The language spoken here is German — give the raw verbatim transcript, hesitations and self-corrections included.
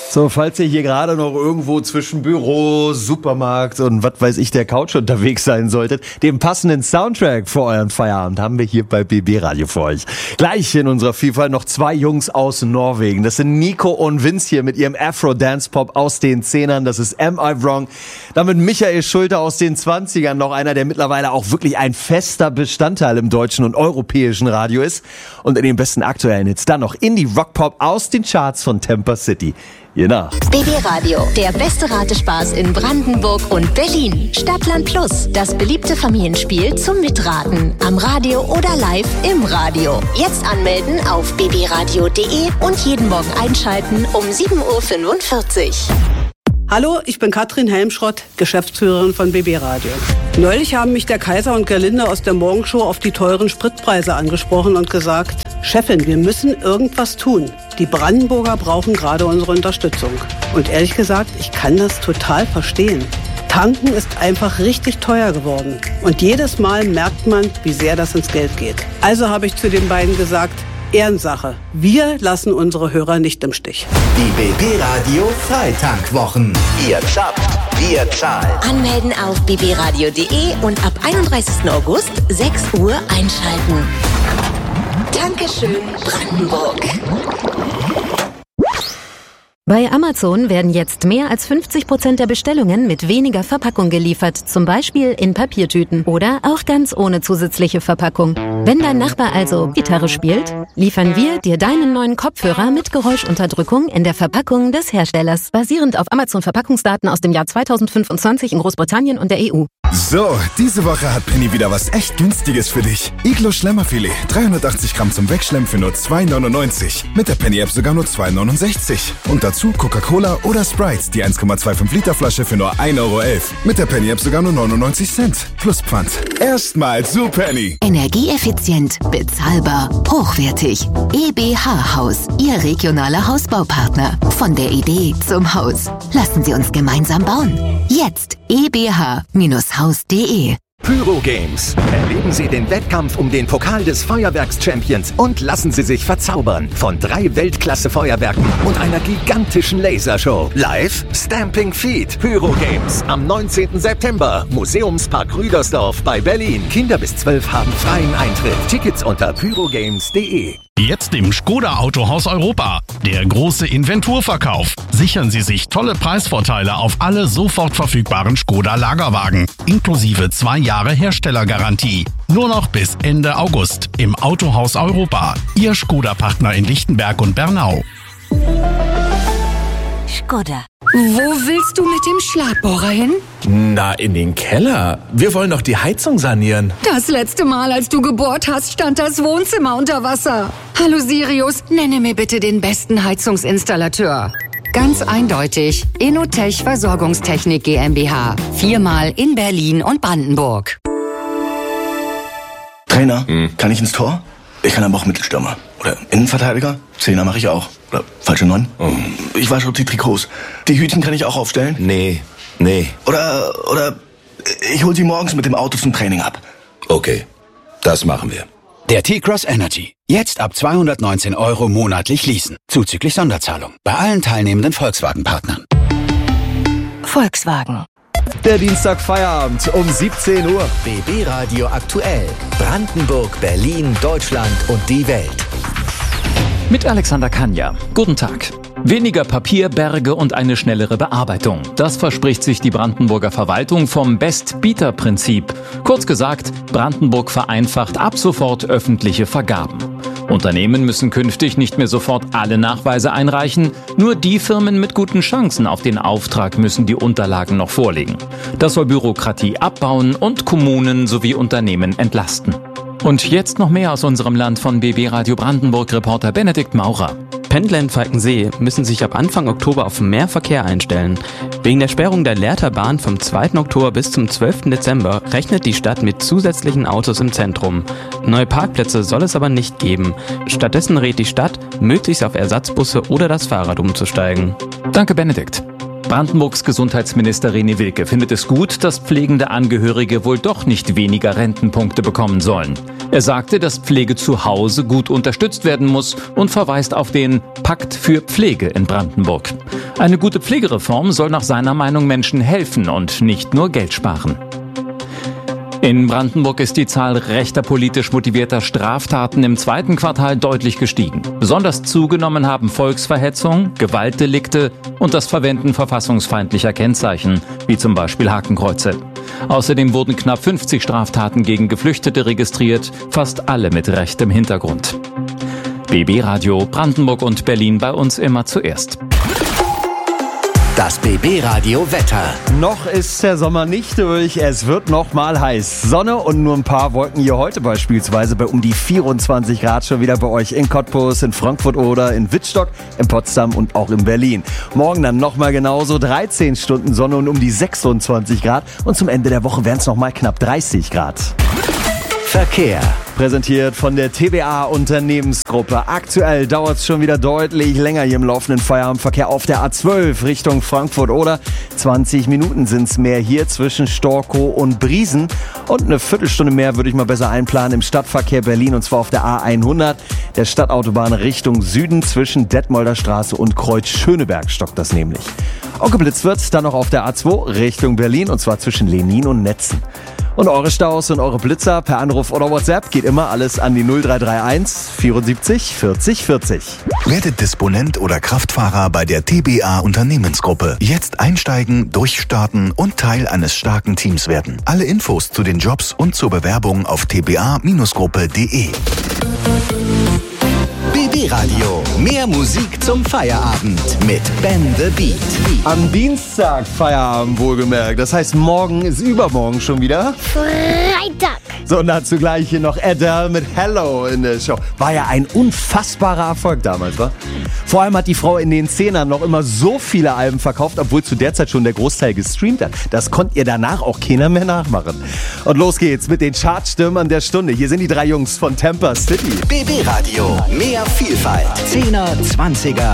So, falls ihr hier gerade noch irgendwo zwischen Büro, Supermarkt und was weiß ich, der Couch unterwegs sein solltet, den passenden Soundtrack für euren Feierabend haben wir hier bei B B Radio für euch. Gleich in unserer Vielfalt noch zwei Jungs aus Norwegen. Das sind Nico und Vince hier mit ihrem Afro-Dance-Pop aus den Zehnern. Das ist Am I Wrong? Dann mit Michael Schulte aus den Zwanzigern, noch einer, der mittlerweile auch wirklich ein fester Bestandteil im deutschen und europäischen Radio ist. Und in den besten aktuellen Hits dann noch Indie-Rock-Pop aus den Charts von Temper City. Je nach. B B Radio, der beste Ratespaß in Brandenburg und Berlin. Stadtland Plus, das beliebte Familienspiel zum Mitraten. Am Radio oder live im Radio. Jetzt anmelden auf b b radio punkt d e und jeden Morgen einschalten um sieben Uhr fünfundvierzig. Hallo, ich bin Katrin Helmschrott, Geschäftsführerin von B B Radio. Neulich haben mich der Kaiser und Gerlinde aus der Morgenshow auf die teuren Spritpreise angesprochen und gesagt, Chefin, wir müssen irgendwas tun. Die Brandenburger brauchen gerade unsere Unterstützung. Und ehrlich gesagt, ich kann das total verstehen. Tanken ist einfach richtig teuer geworden. Und jedes Mal merkt man, wie sehr das ins Geld geht. Also habe ich zu den beiden gesagt, Ehrensache. Wir lassen unsere Hörer nicht im Stich. Die B B Radio Freitankwwochen. Ihr zappt, wir zahlen. Anmelden auf b b radio punkt d e und ab einunddreißigsten August sechs Uhr einschalten. Dankeschön, Brandenburg. Bei Amazon werden jetzt mehr als fünfzig Prozent der Bestellungen mit weniger Verpackung geliefert, zum Beispiel in Papiertüten oder auch ganz ohne zusätzliche Verpackung. Wenn dein Nachbar also Gitarre spielt, liefern wir dir deinen neuen Kopfhörer mit Geräuschunterdrückung in der Verpackung des Herstellers, basierend auf Amazon-Verpackungsdaten aus dem Jahr zweitausendfünfundzwanzig in Großbritannien und der E U. So, diese Woche hat Penny wieder was echt Günstiges für dich. Iglo Schlemmerfilet, dreihundertachtzig Gramm zum Wegschlemmen für nur zwei neunundneunzig. Mit der Penny-App sogar nur zwei neunundsechzig. Und dazu Coca-Cola oder Sprite, die eins Komma fünfundzwanzig Liter Flasche für nur ein Euro elf. Mit der Penny-App sogar nur neunundneunzig Cent. Plus Pfand. Erstmal zu Penny. Energieeffizient, bezahlbar, hochwertig. E B H Haus, Ihr regionaler Hausbaupartner. Von der Idee zum Haus. Lassen Sie uns gemeinsam bauen. Jetzt e b h Bindestrich haus punkt d e. Pyro Games. Erleben Sie den Wettkampf um den Pokal des Feuerwerks-Champions und lassen Sie sich verzaubern von drei Weltklasse-Feuerwerken und einer gigantischen Lasershow. Live Stamping Feet. Pyro Games am neunzehnten September. Museumspark Rüdersdorf bei Berlin. Kinder bis zwölf haben freien Eintritt. Tickets unter pyrogames punkt d e. Jetzt im Skoda Autohaus Europa. Der große Inventurverkauf. Sichern Sie sich tolle Preisvorteile auf alle sofort verfügbaren Skoda Lagerwagen. Inklusive zwei Jahre Herstellergarantie. Nur noch bis Ende August im Autohaus Europa. Ihr Skoda-Partner in Lichtenberg und Bernau. Skoda. Wo willst du mit dem Schlagbohrer hin? Na, in den Keller. Wir wollen doch die Heizung sanieren. Das letzte Mal, als du gebohrt hast, stand das Wohnzimmer unter Wasser. Hallo Sirius, nenne mir bitte den besten Heizungsinstallateur. Ganz eindeutig. Innotech Versorgungstechnik GmbH. Viermal in Berlin und Brandenburg. Trainer, hm. kann ich ins Tor? Ich kann aber auch Mittelstürmer. Oder Innenverteidiger? Zehner mache ich auch. Oder falsche Neun? Oh. Ich wasche die Trikots. Die Hütchen kann ich auch aufstellen? Nee, nee. Oder, oder ich hol sie morgens mit dem Auto zum Training ab. Okay, das machen wir. Der T-Cross Energy. Jetzt ab zweihundertneunzehn Euro monatlich leasen. Zuzüglich Sonderzahlung. Bei allen teilnehmenden Volkswagen-Partnern. Volkswagen. Der Dienstag Feierabend um siebzehn Uhr. B B Radio aktuell. Brandenburg, Berlin, Deutschland und die Welt. Mit Alexander Kanja. Guten Tag. Weniger Papierberge und eine schnellere Bearbeitung. Das verspricht sich die Brandenburger Verwaltung vom Best-Bieter-Prinzip. Kurz gesagt, Brandenburg vereinfacht ab sofort öffentliche Vergaben. Unternehmen müssen künftig nicht mehr sofort alle Nachweise einreichen. Nur die Firmen mit guten Chancen auf den Auftrag müssen die Unterlagen noch vorlegen. Das soll Bürokratie abbauen und Kommunen sowie Unternehmen entlasten. Und jetzt noch mehr aus unserem Land von B B Radio Brandenburg-Reporter Benedikt Maurer. Pendler in Falkensee müssen sich ab Anfang Oktober auf mehr Verkehr einstellen. Wegen der Sperrung der Lehrter Bahn vom zweiten Oktober bis zum zwölften Dezember rechnet die Stadt mit zusätzlichen Autos im Zentrum. Neue Parkplätze soll es aber nicht geben. Stattdessen rät die Stadt, möglichst auf Ersatzbusse oder das Fahrrad umzusteigen. Danke, Benedikt. Brandenburgs Gesundheitsminister René Wilke findet es gut, dass pflegende Angehörige wohl doch nicht weniger Rentenpunkte bekommen sollen. Er sagte, dass Pflege zu Hause gut unterstützt werden muss und verweist auf den Pakt für Pflege in Brandenburg. Eine gute Pflegereform soll nach seiner Meinung Menschen helfen und nicht nur Geld sparen. In Brandenburg ist die Zahl rechter politisch motivierter Straftaten im zweiten Quartal deutlich gestiegen. Besonders zugenommen haben Volksverhetzung, Gewaltdelikte und das Verwenden verfassungsfeindlicher Kennzeichen, wie zum Beispiel Hakenkreuze. Außerdem wurden knapp fünfzig Straftaten gegen Geflüchtete registriert, fast alle mit rechtem Hintergrund. B B Radio Brandenburg und Berlin bei uns immer zuerst. Das B B Radio Wetter. Noch ist der Sommer nicht durch, es wird noch mal heiß. Sonne und nur ein paar Wolken hier heute beispielsweise bei um die vierundzwanzig Grad schon wieder bei euch in Cottbus, in Frankfurt oder in Wittstock, in Potsdam und auch in Berlin. Morgen dann nochmal genauso, dreizehn Stunden Sonne und um die sechsundzwanzig Grad und zum Ende der Woche wären es nochmal knapp dreißig Grad. Verkehr. Präsentiert von der T B A Unternehmensgruppe. Aktuell dauert es schon wieder deutlich länger hier im laufenden Feierabendverkehr auf der A zwölf Richtung Frankfurt oder zwanzig Minuten sind es mehr hier zwischen Storkow und Briesen und eine Viertelstunde mehr würde ich mal besser einplanen im Stadtverkehr Berlin und zwar auf der A hundert, der Stadtautobahn Richtung Süden zwischen Detmolder Straße und Kreuz Schöneberg stockt das nämlich. Auch geblitzt wird dann noch auf der A zwei Richtung Berlin und zwar zwischen Lenin und Netzen. Und eure Staus und eure Blitzer per Anruf oder WhatsApp geht immer alles an die null drei drei eins vierundsiebzig vierzig vierzig. Werdet Disponent oder Kraftfahrer bei der T B A Unternehmensgruppe. Jetzt einsteigen, durchstarten und Teil eines starken Teams werden. Alle Infos zu den Jobs und zur Bewerbung auf t b a Gruppe punkt de. B B Radio. Mehr Musik zum Feierabend mit Ben the Beat. Am Dienstag Feierabend wohlgemerkt. Das heißt, morgen ist übermorgen schon wieder Freitag. So, und dazu gleich hier noch Adele mit Hello in der Show. War ja ein unfassbarer Erfolg damals, wa? Vor allem hat die Frau in den Zehnern noch immer so viele Alben verkauft, obwohl zu der Zeit schon der Großteil gestreamt hat. Das konnte ihr danach auch keiner mehr nachmachen. Und los geht's mit den Chartstürmern der Stunde. Hier sind die drei Jungs von Tampa City. B B Radio. Mehr Vielfalt. Zehner, Zwanziger